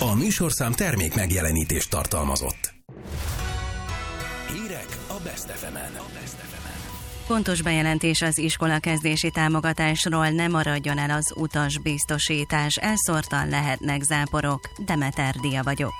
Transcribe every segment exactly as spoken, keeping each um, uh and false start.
A műsorszám termék megjelenítést tartalmazott. Hírek a Best ef emen. Fontos bejelentés az iskolakezdési támogatásról: ne maradjon el az utasbiztosítás, elszórtan lehetnek záporok. Demeter Dia vagyok.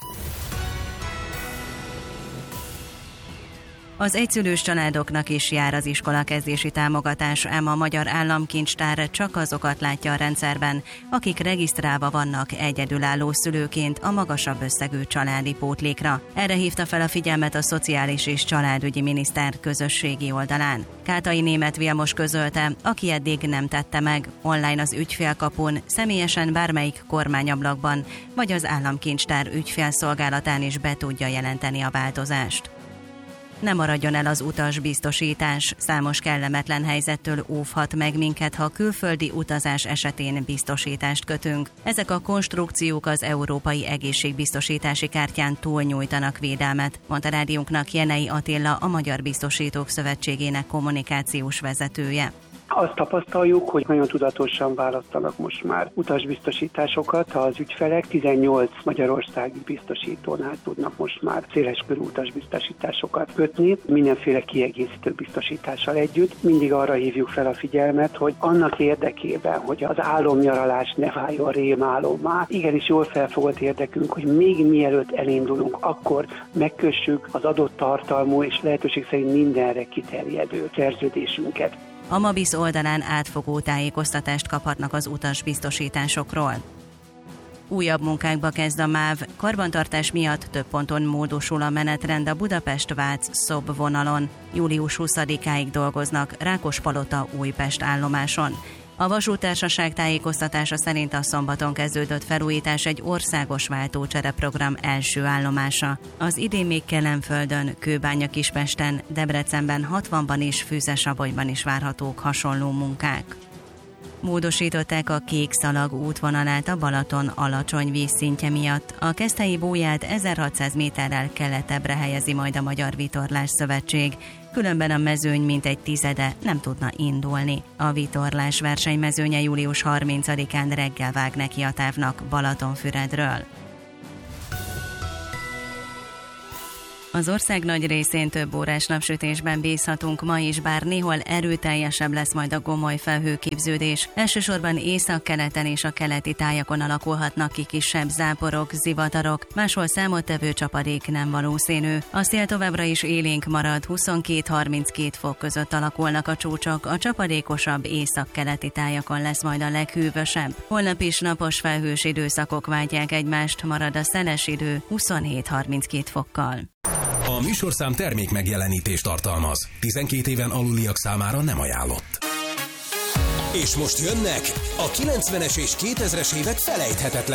Az egyszülős családoknak is jár az iskolakezdési támogatás, ám a Magyar Államkincstár csak azokat látja a rendszerben, akik regisztrálva vannak egyedülálló szülőként a magasabb összegű családi pótlékra. Erre hívta fel a figyelmet a Szociális és Családügyi Miniszter közösségi oldalán. Kátai Németh Vilmos közölte, aki eddig nem tette meg, online az ügyfélkapun, személyesen bármelyik kormányablakban, vagy az Államkincstár ügyfélszolgálatán is be tudja jelenteni a változást. Ne maradjon el az utasbiztosítás, számos kellemetlen helyzettől óvhat meg minket, ha külföldi utazás esetén biztosítást kötünk. Ezek a konstrukciók az Európai Egészségbiztosítási Kártyán túlnyújtanak védelmet, mondta rádiónknak Jenei Attila, a Magyar Biztosítók Szövetségének kommunikációs vezetője. Azt tapasztaljuk, hogy nagyon tudatosan választanak most már utasbiztosításokat az ügyfelek. tizennyolc magyarországi biztosítónál tudnak most már széleskörű utasbiztosításokat kötni, mindenféle kiegészítő biztosítással együtt. Mindig arra hívjuk fel a figyelmet, hogy annak érdekében, hogy az álomnyaralás ne váljon rémálommá, igenis jól felfogott érdekünk, hogy még mielőtt elindulunk, akkor megkössük az adott tartalmú és lehetőség szerint mindenre kiterjedő szerződésünket. A Mabisz oldalán átfogó tájékoztatást kaphatnak az utasbiztosításokról. Újabb munkákba kezd a MÁV, karbantartás miatt több ponton módosul a menetrend a Budapest-Vác-Szob vonalon. július huszadikáig dolgoznak Rákospalota-Újpest állomáson. A vasúttársaság tájékoztatása szerint a szombaton kezdődött felújítás egy országos váltócsereprogram első állomása. Az idén még Kelenföldön, Kőbánya-Kispesten, Debrecenben, Hatvanban és Fűzes-Abagyban is várhatók hasonló munkák. Módosították a Kék Szalag útvonalát a Balaton alacsony vízszintje miatt. A Keszthelyi bóját ezerhatszáz méterrel keletebbre helyezi majd a Magyar Vitorlás Szövetség, különben a mezőny mintegy tizede nem tudna indulni. A vitorlás versenymezőnye július harmincadikán reggel vág neki a távnak Balatonfüredről. Az ország nagy részén több órás napsütésben bízhatunk ma is, bár néhol erőteljesebb lesz majd a gomoly felhőképződés. Elsősorban északkeleten és a keleti tájakon alakulhatnak ki kisebb záporok, zivatarok, máshol számottevő csapadék nem valószínű. A szél továbbra is élénk marad, huszonkét-harminckét fok között alakulnak a csúcsok, a csapadékosabb északkeleti tájakon lesz majd a leghűvösebb. Holnap is napos felhős időszakok váltják egymást, marad a szeles idő huszonhét-harminckét fokkal. A műsorszám termék megjelenítést tartalmaz. tizenkét éven aluliak számára nem ajánlott. És most jönnek a kilencvenes és kétezres évek felejthetetlen